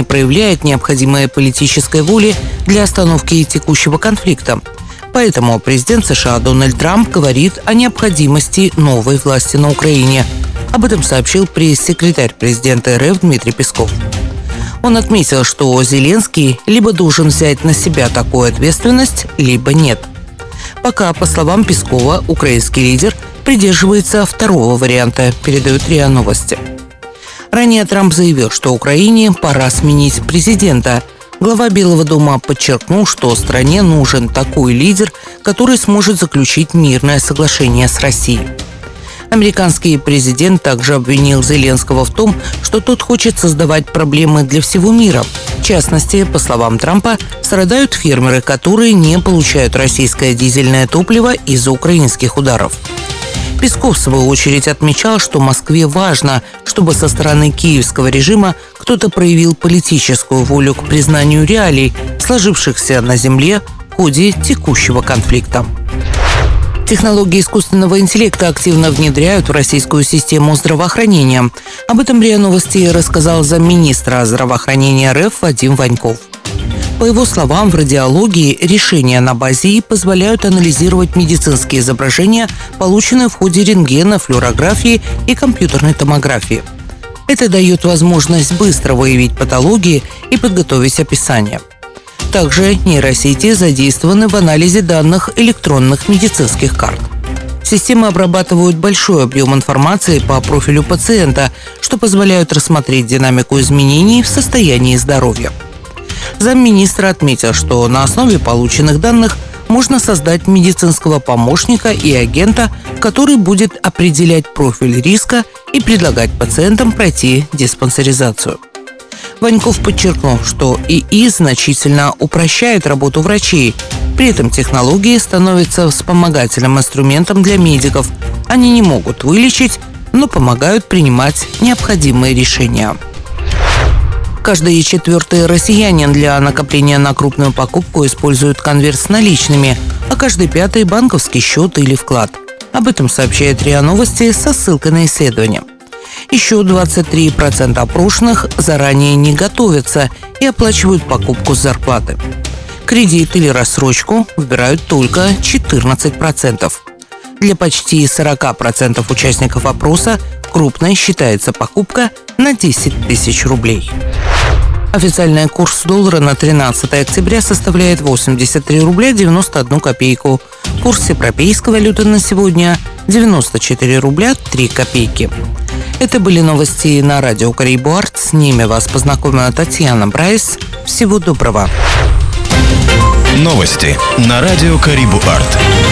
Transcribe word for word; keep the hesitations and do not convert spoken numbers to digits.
не проявляет необходимой политической воли для остановки текущего конфликта. Поэтому президент США Дональд Трамп говорит о необходимости новой власти на Украине. Об этом сообщил пресс-секретарь президента РФ Дмитрий Песков. Он отметил, что Зеленский либо должен взять на себя такую ответственность, либо нет. Пока, по словам Пескова, украинский лидер придерживается второго варианта, передает РИА Новости. Ранее Трамп заявил, что Украине пора сменить президента. Глава Белого дома подчеркнул, что стране нужен такой лидер, который сможет заключить мирное соглашение с Россией. Американский президент также обвинил Зеленского в том, что тот хочет создавать проблемы для всего мира. В частности, по словам Трампа, страдают фермеры, которые не получают российское дизельное топливо из-за украинских ударов. Песков, в свою очередь, отмечал, что Москве важно, чтобы со стороны киевского режима кто-то проявил политическую волю к признанию реалий, сложившихся на земле в ходе текущего конфликта. Технологии искусственного интеллекта активно внедряют в российскую систему здравоохранения. Об этом РИА Новости рассказал замминистра здравоохранения РФ Вадим Ваньков. По его словам, в радиологии решения на базе ИИ позволяют анализировать медицинские изображения, полученные в ходе рентгена, флюорографии и компьютерной томографии. Это дает возможность быстро выявить патологии и подготовить описание. Также нейросети задействованы в анализе данных электронных медицинских карт. Системы обрабатывают большой объем информации по профилю пациента, что позволяет рассмотреть динамику изменений в состоянии здоровья. Замминистра отметил, что на основе полученных данных можно создать медицинского помощника и агента, который будет определять профиль риска и предлагать пациентам пройти диспансеризацию. Ваньков подчеркнул, что ИИ значительно упрощает работу врачей. При этом технологии становятся вспомогательным инструментом для медиков. Они не могут вылечить, но помогают принимать необходимые решения. Каждый четвертый россиянин для накопления на крупную покупку использует конверт с наличными, а каждый пятый – банковский счет или вклад. Об этом сообщает РИА Новости со ссылкой на исследование. Еще двадцать три процента опрошенных заранее не готовятся и оплачивают покупку с зарплаты. Кредит или рассрочку выбирают только четырнадцать процентов. Для почти сорок процентов участников опроса крупной считается покупка на десять тысяч рублей. Официальный курс доллара на тринадцатое октября составляет восемьдесят три рубля девяносто одну копейку. Курс европейской валюты на сегодня – девяносто четыре рубля три копейки. Это были новости на радио Карибу Арт. С ними вас познакомила Татьяна Брайс. Всего доброго. Новости на радио Карибу Арт.